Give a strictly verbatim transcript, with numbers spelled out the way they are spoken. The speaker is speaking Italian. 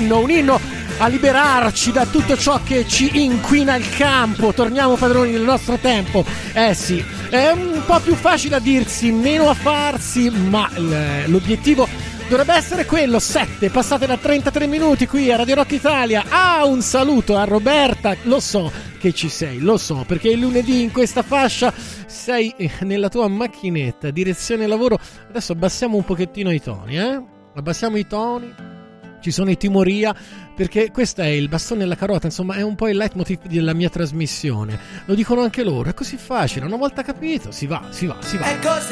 inno, un inno a liberarci da tutto ciò che ci inquina il campo. Torniamo padroni del nostro tempo. Eh sì, è un po' più facile a dirsi, meno a farsi, ma l'obiettivo dovrebbe essere quello. Sette passate da trentatré minuti qui a Radio Rock Italia. Ah, un saluto a Roberta. Lo so che ci sei, lo so, perché il lunedì in questa fascia sei nella tua macchinetta, direzione lavoro. Adesso abbassiamo un pochettino i toni, eh? Abbassiamo i toni. Ci sono i Timoria, perché questo è il bastone e la carota, insomma è un po' il leitmotiv della mia trasmissione. Lo dicono anche loro, è così facile, una volta capito si va, si va, si va.